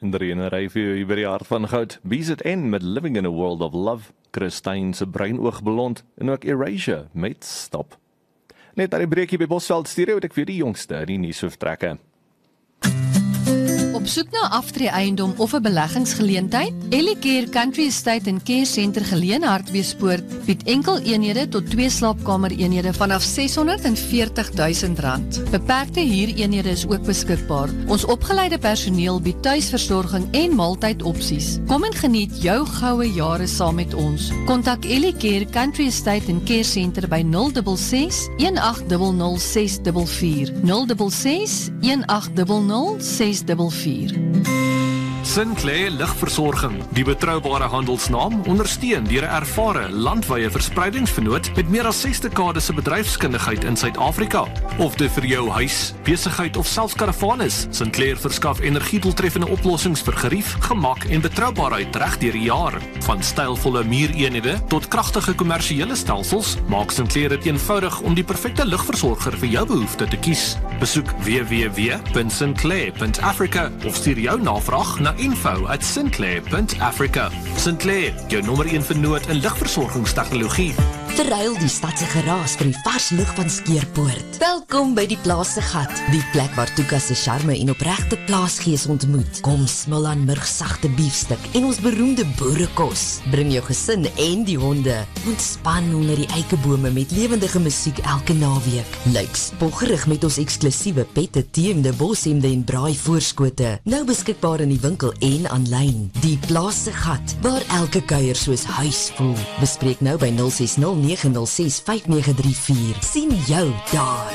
3 vir u by die hart van goud. BZN met Living in a World of Love, Christine se breinoog blond en ook Erasure met Stop. Net aan die breekie by Bosveld Stereo het ek weer die jongste in die nuushoofdtrekke. Op soek na aftreë eiendom of 'n beleggingsgeleentheid? Ellicare Country Estate en Care Center geleë in Hartbeespoort bied enkel eenhede tot 2 slaapkamer eenhede vanaf R640,000. Beperkte huureenhede is ook beskikbaar. Ons opgeleide personeel bied tuisversorging en maaltydopsies. Kom en geniet jou goue jare saam met ons. Kontak Ellicare Country Estate en Care Center by 066 1800 644 066 1800 644. Sinclair Ligversorging, die betroubare handelsnaam, ondersteun deur 'n ervare landwyse verspreidingsvernoot met meer as 6 dekades se bedryfskundigheid in Suid-Afrika. Of dit vir jou huis, besigheid of selfs karavaan is, Sinclair verskaf energiedoeltreffende oplossings vir gerief, gemak en betroubaarheid reg deur die jaar. Van stylvolle muureenhede tot kragtige kommersiële stelsels, maak Sinclair dit eenvoudig om die perfekte ligversorger vir jou behoefte te kies. Besoek www.sinclair.africa of stuur jou navraag na info@sinclair.africa. Sinclair, jou nommer 1 vernoot in ligversorgingstegnologie. Verruil die stadse geraas vir die vars lug van Skeerpoort. Welkom by die Plaas se Gat, die plek waar Tuka se charme en opregte plaasgees ontmoet. Kom smil aan murgsagte biefstuk en ons beroemde boerekos. Bring jou gesin en die honde. Ontspan onder die eikebome met lewendige musiek elke naweek. Lyk spoggerig met ons eksklusiewe pette, teemde, boshemde en braai voorskote. Nou beskikbaar in die winkel en aanlyn. Die Plaas se Gat, waar elke kuier soos huis voel. Bespreek nou by 060-906-5934. Sien jou daar.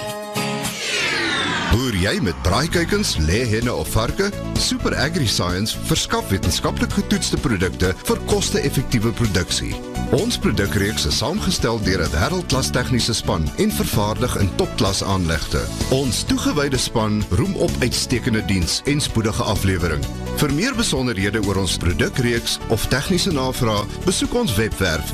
Boer jy met braaikuikens, lêhenne of varke? Super AgriScience verskaf wetenskaplik getoetste produkte vir koste-effektiewe produksie. Ons produkreeks is saamgestel deur 'n wêreldklas tegniese span en vervaardig in topklas aanlegte. Ons toegewyde span roem op uitstekende diens en spoedige aflewering. Vir meer besonderhede oor ons produkreeks of tegniese navraag, besoek ons webwerf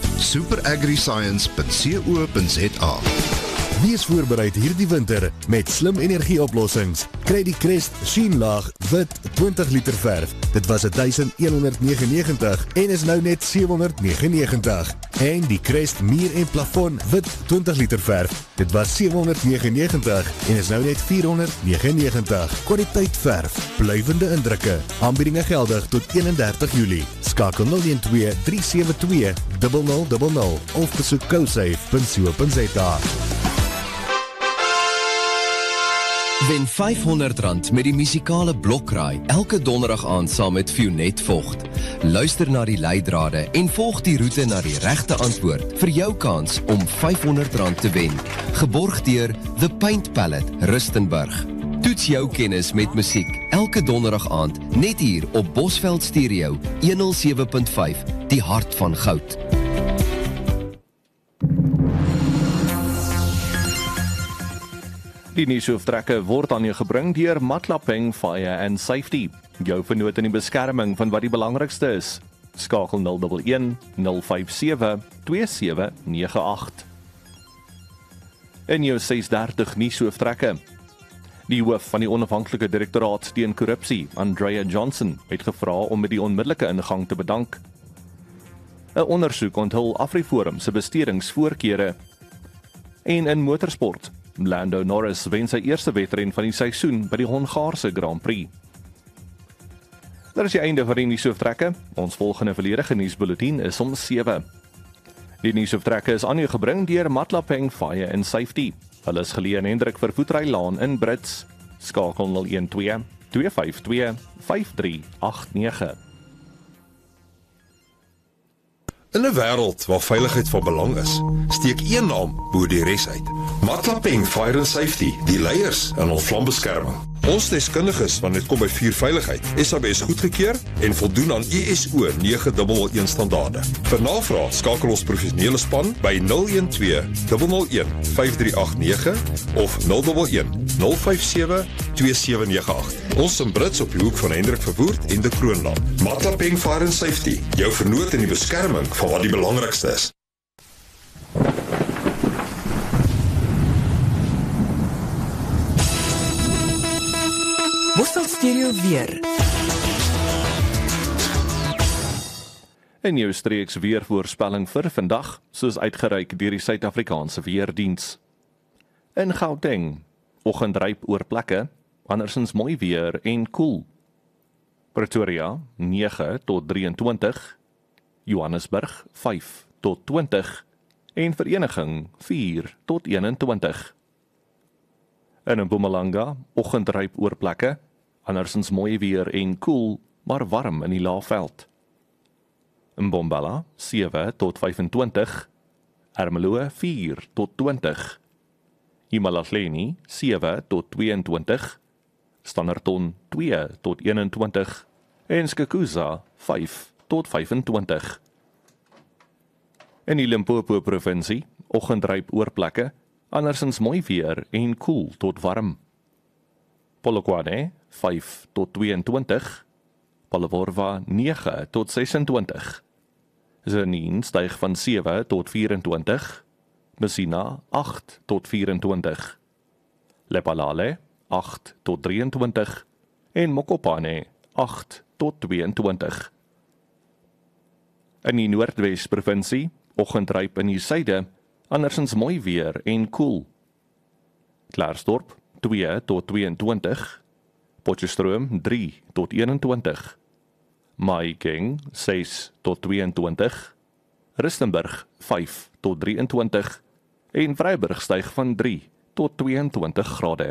superagriscience.co.za. Wees voorbereid hierdie winter met slim energieoplossings. Kry die Crest Sheenlaag wit 20 liter verf. Dit was R1199 en is nou net R799. En die Crest muur en plafon wit 20 liter verf. Dit was R799 en is nou net R499. Kwaliteit verf, blywende indrukke. Aanbiedinge geldig tot 31 Julie. Skakel 012 372 0000 of besoek cosafe.co.za. Wen R500 met die musikale blokraai elke donderdag aand saam met Fionet Vogt. Luister na die leidrade en volg die roete na die regte antwoord vir jou kans om R500 te wen. Geborg deur The Paint Palette, Rustenburg. Toets jou kennis met musiek elke donderdag aand net hier op Bosveld Stereo 107.5, die hart van goud. Die nuushoofdtrekke word aan jou gebring deur Matlapeng Fire and Safety. Jou vernoot in die beskerming van wat die belangrikste is. Skakel 011 057 2798. In jou 6:30 nuushoofdtrekke. Die hoof van die onafhanklike direktoraat teen korrupsie, Andrea Johnson, het gevra om met die onmiddellike ingang te bedank. 'n Ondersoek onthul Afriforum se bestedingsvoorkeure. En in motorsport, Lando Norris wen sy eerste wedren van die seisoen by die Hongaarse Grand Prix. Dit is die einde van die nuushoofdtrekke. Ons volgende volledige nuusbulletin is om 7. Die nuushoofdtrekke is aan u gebring deur Matlapeng Fire and Safety. Hulle is geleë in Hendrik Vervoetrylaan in Brits. Skakel 012 252 5389. In 'n wêreld waar veiligheid van belang is, steek een naam bo die res uit. Matlapeng Fire and Safety, die leiers in ons vlambeskerming. Ons deskundiges wanneer dit kom by vuurveiligheid, SABS goedgekeur en voldoen aan ISO 9001 standaarde. Vir navraag skakel ons professionele span by 012 001 5389 of 011 057 2798. Ons in Brits op die hoek van Hendrik Verwoerd en de Kroonland. Matlapeng Fire and Safety, jou vernoot in die beskerming van wat die belangrikste is. Bosveld Stereo weer. En jou streeks weervoorspelling vir vandag, soos uitgereik deur die Suid-Afrikaanse Weerdiens. In Gauteng, oggendryp oor plekke, andersins mooi weer en koel. Pretoria 9 tot 23, Johannesburg 5 tot 20 en Vereniging 4 tot 21. In Mpumalanga, oggendryp oor plekke, andersins mooi weer en koel, maar warm in die Laagveld. In Mbombela 7 tot 25, Ermelo 4 tot 20, Imalahleni 7 tot 22, Standerton 2 tot 21 en Skukuza 5 tot 25. In die Limpopo provinsie, oggendryp oor plekke, andersins mooi weer en koel tot warm. Polokwane 5 tot 22, Pallevorwa 9 tot 26, Tzaneen styg van 7 tot 24, Messina 8 tot 24, Lephalale 8 tot 23 en Mokopane 8 tot 22. In die Noordwes provinsie, oggendryp in die suide, andersins mooi weer en koel. Klaarsdorp 2 tot 22, Potchefstroom 3 tot 21, Mahikeng 6 tot 22, Rustenburg 5 tot 23 en Vryburg styg van 3 tot 22 grade.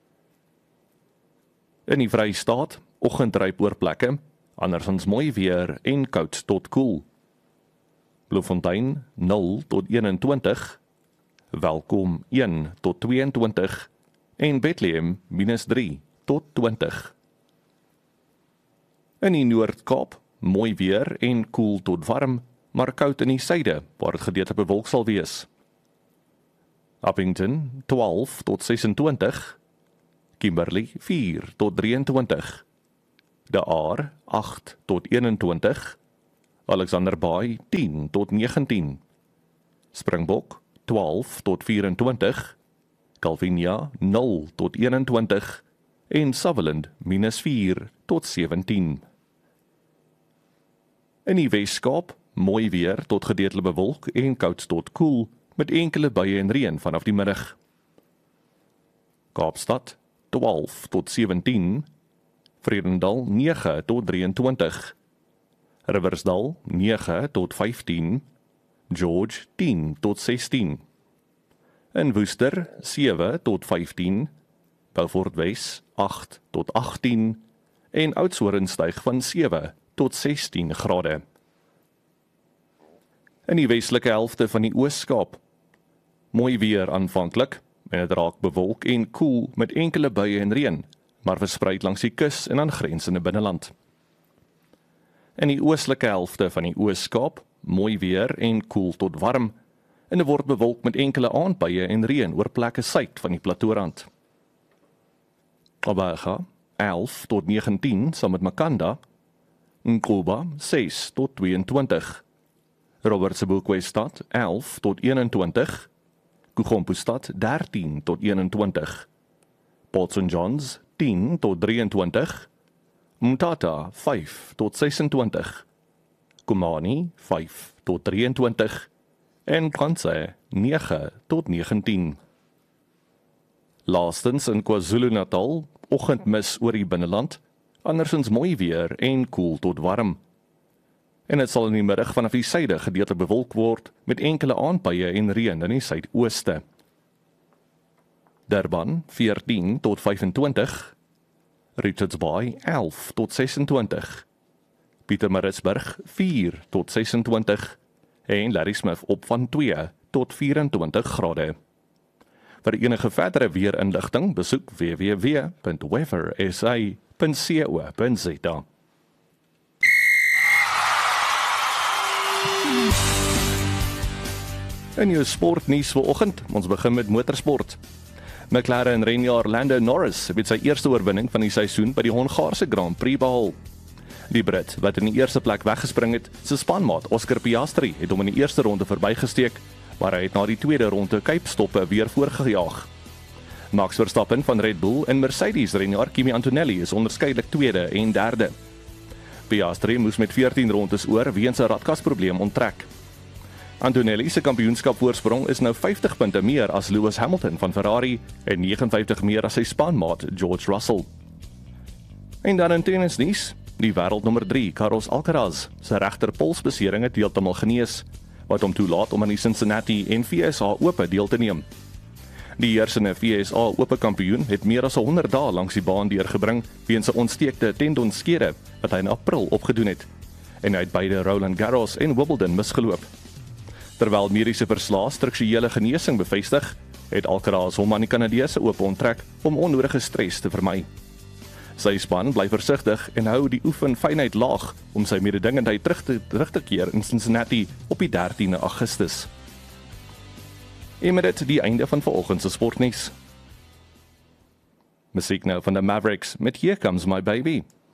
In die Vrystaat, oggendryp oor plekke, andersins mooi weer en koud tot koel. Bloemfontein 0 tot 21, Welkom 1 tot 22 en Bethlehem -3 tot 20. In die Noord-Kaap, mooi weer en koel tot warm, maar koud in die suide, waar het gedeeltelik bewolk sal wees. Appington 12 tot 26, Kimberley 4 tot 23, De Aar 8 tot 21, Alexander Bay 10 tot 19, Springbok 12 tot 24, Calvinia 0 tot 21 en Sutherland -4 tot 17. In die Weskaap, mooi weer tot gedeeltelik bewolk en koud tot koel, met enkele buie en reën vanaf die middag. Kaapstad 12 tot 17, Vredendal 9 tot 23, Riversdal 9 tot 15, George 10 tot 16, in Woester 7 tot 15, Beaufort Wes 8 tot 18 en Oudtshoorn styg van 7 tot 16 grade. In die westelike helfte van die Oos-Kaap, mooi weer aanvanklik en dit raak bewolk en koel met enkele buie en reën, maar verspreid langs die kus en aangrensende binneland. In die oostelike helfte van die Oos-Kaap, mooi weer en koel tot warm, en dit word bewolk met enkele aandbuie en reën oor plekke suid van die plateaurand. Abaga 11 tot 19 saam met Makanda, Nkuba 6 tot 22, Robert Sebokwe-stad 11 tot 21, Kugompustad 13 tot 21, Port St. John's 10 tot 23, Mthatha 5 tot 26, Kumani 5 tot 23 en Kranse 9 tot 19. Laastens in KwaZulu-Natal, oggendmis oor die binneland, andersins mooi weer en koel tot warm. En dit sal in die middag vanaf die suide gedeeltelik bewolk word met enkele aandbuie en reën in die suidooste. Durban 14 tot 25, Richards Bay 11 tot 26, Pietermaritzburg 4 tot 26 en Ladysmith op van 2 tot 24 grade. Vir enige verdere weerinligting besoek www.weathersa.co.za. In jou sportnuus vanoggend, ons begin met motorsport. McLaren renjaer Lando Norris het sy eerste oorwinning van die seisoen by die Hongaarse Grand Prix behaal. Die Brit, wat in die eerste plek weggespring het, sy spanmaat Oscar Piastri het hom in die eerste ronde verbygesteek, maar hy het na die tweede ronde kuipstoppe weer voorgejaag. Max Verstappen van Red Bull en Mercedes renjaer Kimi Antonelli is onderskeidelik tweede en derde. Piastri moes met 14 rondes oor weens 'n radkasprobleem onttrek. Antonelli se kampioenskap voorsprong is nou 50 punte meer as Lewis Hamilton van Ferrari en 59 meer as sy spanmaat George Russell. En dan in tennisnuus, die wêreldnommer 3, Carlos Alcaraz, se regterpolsbesering het heeltemal genees, wat hom toelaat om aan die Cincinnati en FSA Ope deel te neem. Die heersende FSA Ope kampioen het meer as 100 dae langs die baan deurgebring weens 'n ontsteekte tendonskede wat hy in April opgedoen het, en hy het beide Roland Garros en Wimbledon misgeloop. Terwyl mediese verslae strukturele genesing bevestig, het Alcaraz hom aan die Kanadese Ope onttrek om onnodige stres te vermy. Sy span bly versigtig en hou die oefenfynheid laag om sy mededingendheid terug te keer in Cincinnati op die 13de Augustus. En met dit die einde van vanoggend se sportnuus. Musiek nou van the Mavericks met Here Comes My Baby.